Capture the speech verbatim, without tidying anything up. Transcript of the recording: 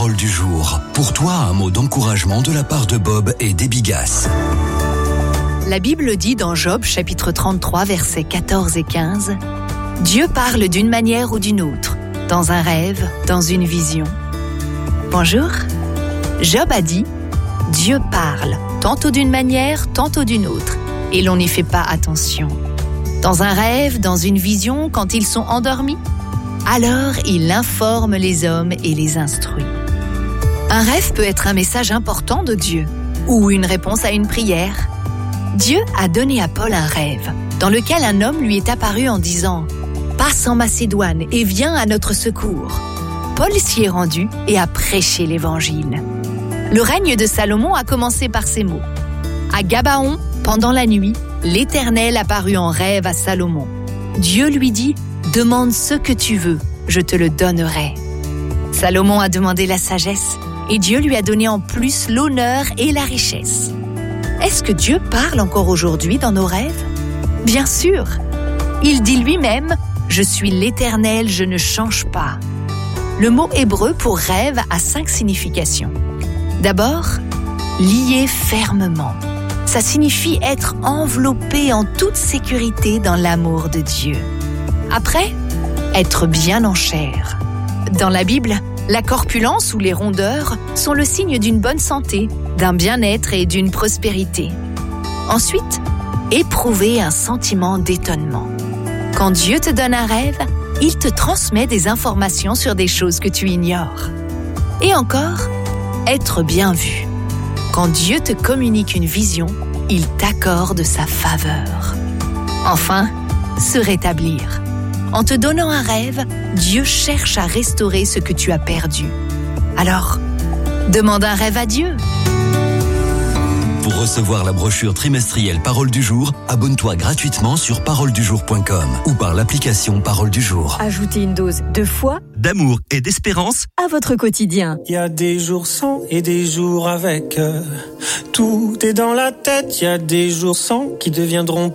Parole du jour. Pour toi, un mot d'encouragement de la part de Bob et d'Ebigas. La Bible dit dans Job, chapitre trente-trois, versets quatorze et quinze, « Dieu parle d'une manière ou d'une autre, dans un rêve, dans une vision. » Bonjour. Job a dit, « Dieu parle, tantôt d'une manière, tantôt d'une autre, et l'on n'y fait pas attention. Dans un rêve, dans une vision, quand ils sont endormis, alors il informe les hommes et les instruit. » Un rêve peut être un message important de Dieu, ou une réponse à une prière. Dieu a donné à Paul un rêve, dans lequel un homme lui est apparu en disant « Passe en Macédoine et viens à notre secours. » Paul s'y est rendu et a prêché l'Évangile. Le règne de Salomon a commencé par ces mots. À Gabaon, pendant la nuit, l'Éternel apparut en rêve à Salomon. Dieu lui dit « Demande ce que tu veux, je te le donnerai. » Salomon a demandé la sagesse et Dieu lui a donné en plus l'honneur et la richesse. Est-ce que Dieu parle encore aujourd'hui dans nos rêves? Bien sûr. Il dit lui-même « Je suis l'Éternel, je ne change pas ». Le mot hébreu pour rêve a cinq significations. D'abord, lié fermement. Ça signifie être enveloppé en toute sécurité dans l'amour de Dieu. Après, être bien en chair. Dans la Bible, la corpulence ou les rondeurs sont le signe d'une bonne santé, d'un bien-être et d'une prospérité. Ensuite, éprouver un sentiment d'étonnement. Quand Dieu te donne un rêve, il te transmet des informations sur des choses que tu ignores. Et encore, être bien vu. Quand Dieu te communique une vision, il t'accorde sa faveur. Enfin, se rétablir. En te donnant un rêve, Dieu cherche à restaurer ce que tu as perdu. Alors, demande un rêve à Dieu. Pour recevoir la brochure trimestrielle Parole du jour, abonne-toi gratuitement sur parole du jour point com ou par l'application Parole du jour. Ajoutez une dose de foi, d'amour et d'espérance à votre quotidien. Il y a des jours sans et des jours avec. Tout est dans la tête, il y a des jours sans qui deviendront